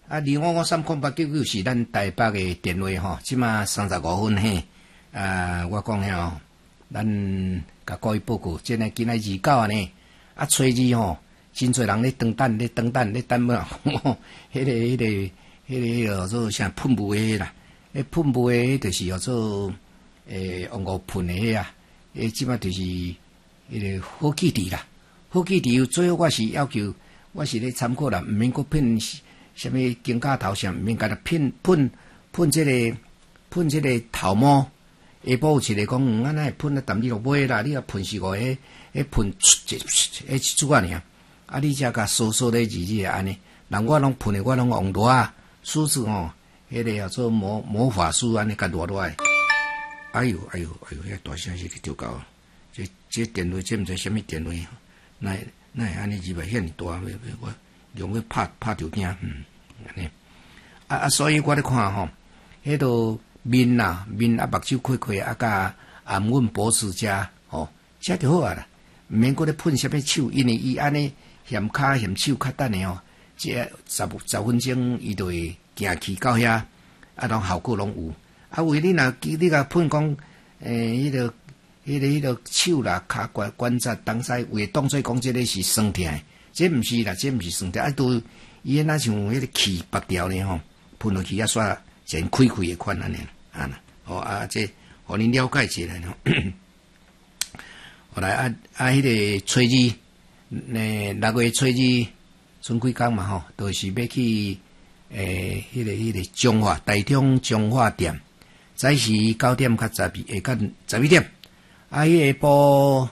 25530899是咱台北的电话吼，即马35分嘿。我讲遐吼，咱甲各位报告，即个今仔29呢，初二吼，真侪人咧等等，嘛，迄个叫做啥喷雾的啦，喷雾的就是叫做用五喷的迄啊，即马就是迄个好记忆啦，好记忆最好我是要求，我是咧参考啦，毋免搁喷什么金甲头啥，毋免甲它喷即个头毛，下晡有一个讲，安那喷啊，淡你落尾啦，你啊喷是个迄喷一撮啊尔，你才甲扫咧日安尼，人我拢喷的，我拢用热啊。梳子吼，迄个叫做魔法梳安尼甲热诶。哎呦，遐大声是去丢搞，这电话这毋知啥物电话，那会安尼字牌遐尼大，我用去拍着惊，安尼。所以我咧看吼，迄个面啊目睭开甲按阮脖子遮吼，遮就好啊啦，毋免搁咧喷啥物手，因为伊安尼嫌骹嫌手较等诶吼。这10分钟，伊就会行去到遐，拢效果拢有。为你甲喷讲，迄个手啦、骹关节东西，为当做讲这个是酸痛，这毋是啦，这毋是酸痛，都伊那像迄个气拔掉呢吼，喷落去煞真开的款安尼啦，这互恁了解一下吼。后来迄个初二，6月初二。剩几工嘛吼，都是要去迄个中华台中中华店，早时9点到12下到11點，下晡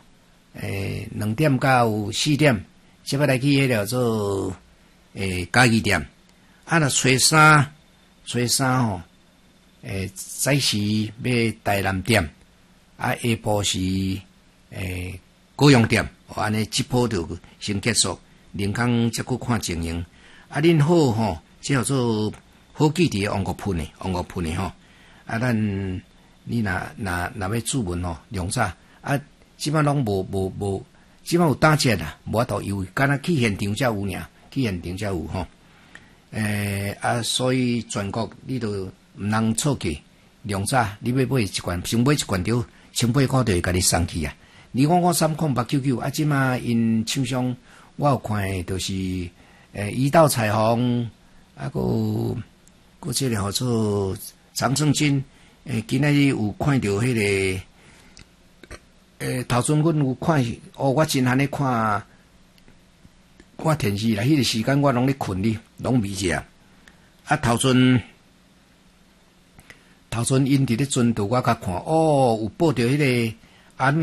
2點到4點，接要来去迄个做家己店，若初三吼，早时要台南店，下晡是高雄店，安尼一波就先结束。林工则去看情形，恁好吼，即叫做好记忆王国喷的吼，咱你若要注文吼，量早即摆拢无，即摆有打折啦，无法度优惠，敢若去现场才有尔，去现场才有吼，所以全国你都毋通错过，量早你要买一罐，先买一罐着，1800块就会甲你送去啊，25530899即摆因厂商。我有看就是一道彩虹，个即个叫做长胜军，今仔日有看到迄个头阵阮有看，我真罕咧看电视啦，迄个时间我拢咧困哩，拢未食。头阵因伫咧阵度我甲看，有报着迄个